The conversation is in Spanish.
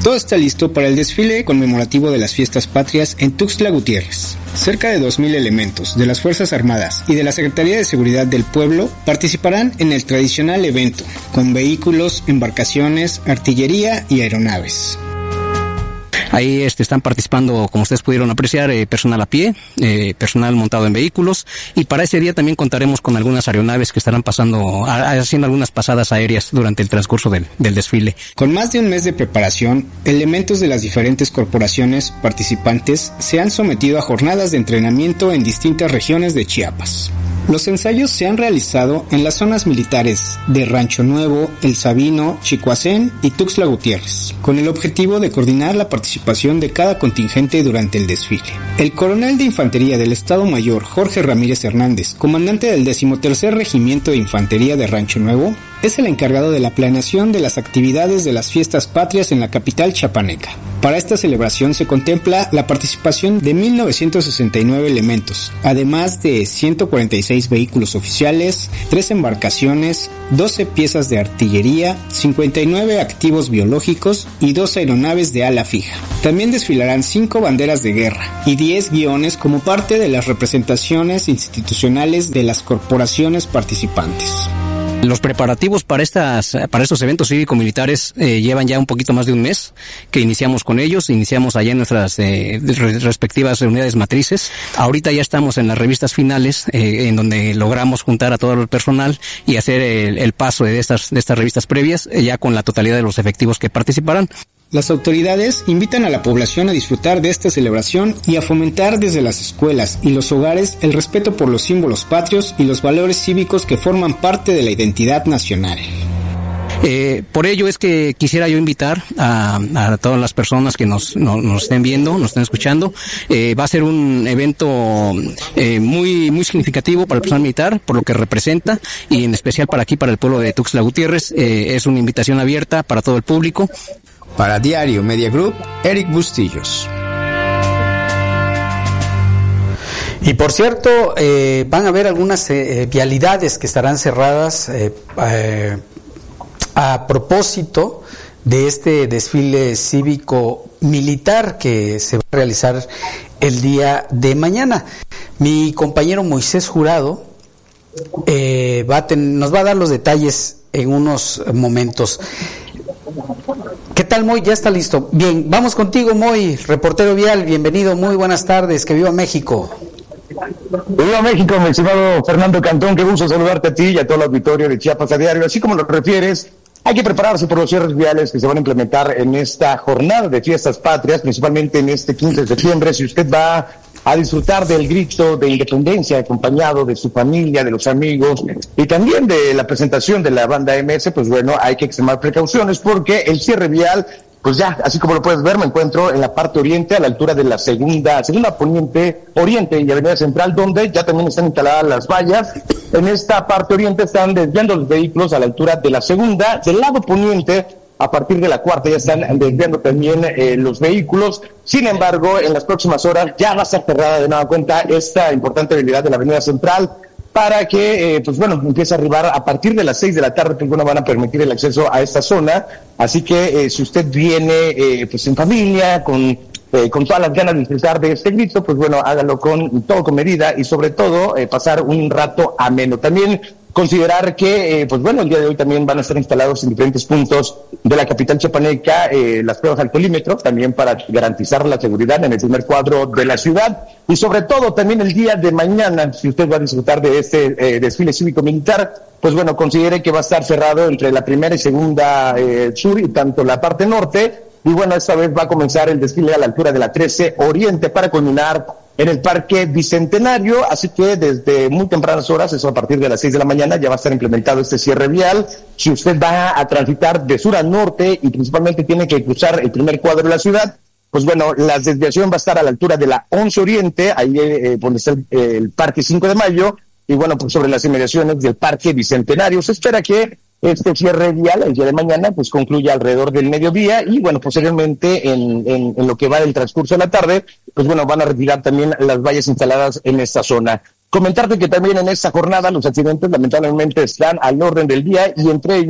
Todo está listo para el desfile conmemorativo de las Fiestas Patrias en Tuxtla Gutiérrez. Cerca de 2,000 elementos de las Fuerzas Armadas y de la Secretaría de Seguridad del Pueblo participarán en el tradicional evento, con vehículos, embarcaciones, artillería y aeronaves. Ahí están participando, como ustedes pudieron apreciar, personal a pie, personal montado en vehículos, y para ese día también contaremos con algunas aeronaves que estarán haciendo algunas pasadas aéreas durante el transcurso del desfile. Con más de un mes de preparación, elementos de las diferentes corporaciones participantes se han sometido a jornadas de entrenamiento en distintas regiones de Chiapas. Los ensayos se han realizado en las zonas militares de Rancho Nuevo, El Sabino, Chicoacén y Tuxtla Gutiérrez, con el objetivo de coordinar la participación de cada contingente durante el desfile. El coronel de Infantería del Estado Mayor Jorge Ramírez Hernández, comandante del 13º Regimiento de Infantería de Rancho Nuevo, es el encargado de la planeación de las actividades de las Fiestas Patrias en la capital chiapaneca. Para esta celebración se contempla la participación de 1,969 elementos, además de 146 vehículos oficiales, 3 embarcaciones, 12 piezas de artillería, 59 activos biológicos y 2 aeronaves de ala fija. También desfilarán 5 banderas de guerra y 10 guiones como parte de las representaciones institucionales de las corporaciones participantes. Los preparativos para estos eventos cívico-militares llevan ya un poquito más de un mes que iniciamos con ellos. Iniciamos allá en nuestras respectivas unidades matrices. Ahorita ya estamos en las revistas finales, en donde logramos juntar a todo el personal y hacer el paso de estas revistas previas, ya con la totalidad de los efectivos que participarán. Las autoridades invitan a la población a disfrutar de esta celebración y a fomentar desde las escuelas y los hogares el respeto por los símbolos patrios y los valores cívicos que forman parte de la identidad nacional. Por ello es que quisiera yo invitar a todas las personas que nos estén viendo, nos estén escuchando. Va a ser un evento muy muy significativo para el personal militar, por lo que representa, y en especial para el pueblo de Tuxtla Gutiérrez. Es una invitación abierta para todo el público. Para Diario Media Group, Eric Bustillos. Y por cierto, van a haber algunas vialidades que estarán cerradas a propósito de este desfile cívico-militar que se va a realizar el día de mañana. Mi compañero Moisés Jurado nos va a dar los detalles en unos momentos. ¿Qué tal, Moy? Ya está listo. Bien, vamos contigo, Moy, reportero vial, bienvenido, muy buenas tardes, que viva México. Viva México, mi estimado Fernando Cantón, qué gusto saludarte a ti y a todo el auditorio de Chiapas a Diario. Así como lo refieres, hay que prepararse por los cierres viales que se van a implementar en esta jornada de Fiestas Patrias, principalmente en este 15 de septiembre. Si usted va a disfrutar del grito de independencia acompañado de su familia, de los amigos y también de la presentación de la banda MS, pues bueno, hay que extremar precauciones porque el cierre vial, pues ya, así como lo puedes ver, me encuentro en la parte oriente, a la altura de la segunda poniente oriente y avenida central, donde ya también están instaladas las vallas. En esta parte oriente están desviando los vehículos a la altura de la segunda. Del lado poniente, a partir de la cuarta, ya están desviando también los vehículos. Sin embargo, en las próximas horas ya va a ser cerrada de nueva cuenta esta importante vialidad de la avenida central para que, empiece a arribar a partir de las 6 de la tarde, pues bueno, van a permitir el acceso a esta zona. Así que si usted viene en familia, con todas las ganas de disfrutar de este grito, pues bueno, hágalo con medida y sobre todo pasar un rato ameno. También considerar que, el día de hoy también van a estar instalados en diferentes puntos de la capital chiapaneca las pruebas alcoholímetro, también para garantizar la seguridad en el primer cuadro de la ciudad. Y sobre todo también el día de mañana, si usted va a disfrutar de este desfile cívico-militar, pues bueno, considere que va a estar cerrado entre la primera y segunda sur y tanto la parte norte. Y bueno, esta vez va a comenzar el desfile a la altura de la 13 Oriente para culminar en el Parque Bicentenario, así que desde muy tempranas horas, eso a partir de las 6 de la mañana, ya va a estar implementado este cierre vial. Si usted va a transitar de sur a norte y principalmente tiene que cruzar el primer cuadro de la ciudad, pues bueno, la desviación va a estar a la altura de la 11 Oriente, ahí donde está el Parque 5 de Mayo, y bueno, pues sobre las inmediaciones del Parque Bicentenario. Se espera que este cierre vial el día de mañana pues concluya alrededor del mediodía y bueno, posteriormente en lo que va del transcurso de la tarde, pues bueno, van a retirar también las vallas instaladas en esta zona. Comentarte que también en esta jornada los accidentes lamentablemente están al orden del día y entre ellos